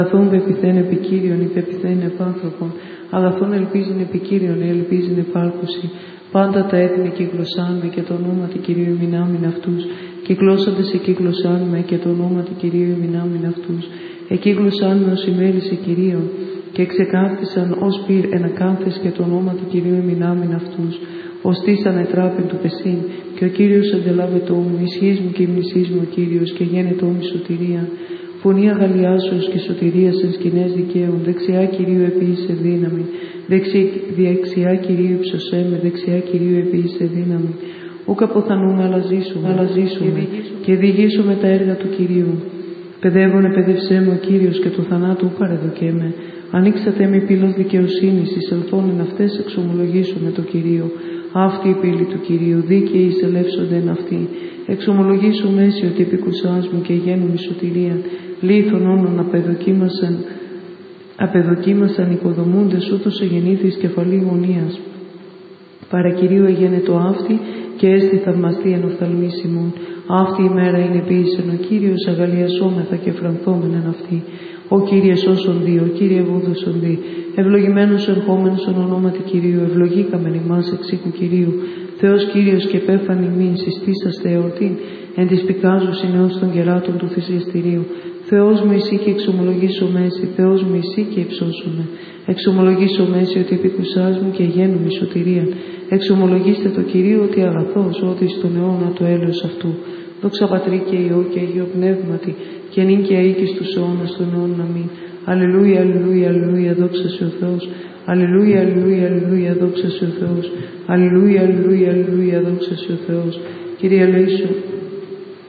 Αγαθόν πεπιθέν επικύριον, ή πεπιθέν επάνθρωπον. Αγαθόν ελπίζειν επικύριον, ή ελπίζειν επάρκωση. Πάντα τα έθνη κυκλωσάν με και το ονόματι Κυρίου ημινάμιν αυτούς. Κυκλώσαντες εκύκλωσάν με και το ονόματι Κυρίου ημινάμιν αυτούς. Εκύκλωσάν με ως ημέλησε Κυρίων και ξεκάθισαν ως πυρ ενακάνθες και το ονόματι Κυρίου ημινάμιν αυτούς. Ως τίσαν ετράπην του πεσίν και ο Κύριος αντελάβετό μου, ισχύς μου και μνησής μου ο Κύριος και γένετό μου σωτηρία. Φωνή αγαλιάσεως και σωτηρίας εν σκηνές δικαίων, δεξιά Κυρίου επίησε δύναμη. Δεξιά Κυρίου υψωσέ με, δεξιά Κυρίου επίησε δύναμη. Ούκ αποθανούμε, αλλαζήσουμε και διηγήσουμε τα έργα του Κυρίου. Παιδεύον επαίδευσέ με ο Κύριος και του θανάτου ου παρεδοκέμε. Ανοίξατε με πύλος δικαιοσύνης, εισελθών εν αυτές εξομολογήσουμε το Κυρίο. Αυτή η πύλη του Κυρίου, δίκαιοι εισελεύσονται εν αυτή. Εξομολογήσουμε εσύ ότι επικουσάς μου και γέννου σωτηρία. Λίθον όνων απεδοκίμασαν οικοδομούντες, ούτως εγεννήθης κεφαλή γωνίας. Παρακυρίου εγένετο αυτή και έστι θαυμαστή εν οφθαλμοί ημών. Αυτή η μέρα είναι ποιήσεν ο Κύριος, αγαλιασόμεθα και φρανθόμεν εν αυτή. Ο Κύριε σώσον δι, ο Κύριε βούδωσον δι. Ευλογημένος ερχόμενος εν ονόματι Κυρίου, ευλογήκαμεν ημάς εξ οίκου Κυρίου. Θεός Κύριος και πέφαν ημίν, συστήσαστε εορτήν, εν της πικάζους νέος των γεράτων του θυσιαστηρίου. Θεός μου εσύ και εξομολογήσω μέση, Θεός μου εσύ και υψώσομαι. Εξομολογήσω μέση ότι επικουσάς μου και γέννου σωτηρία. Εξομολογήστε το Κυρίο ότι αγαθός, ότι στον αιώνα το έλεος αυτού. Δόξα Πατρί και Υιό και Αγίο Πνεύματι, και νυν και αεί και στους αιώνας των αιώνων αμήν. Αλληλούια, αλληλούια, αλληλούια, δόξα σε ο Θεός. Αλληλούια, αλληλούια, αλληλούια, δόξα σε ο Θεός. Αλληλούια, αλληλούια, αλληλούια, δόξα σε ο Θεός. Κύριε ελέησον.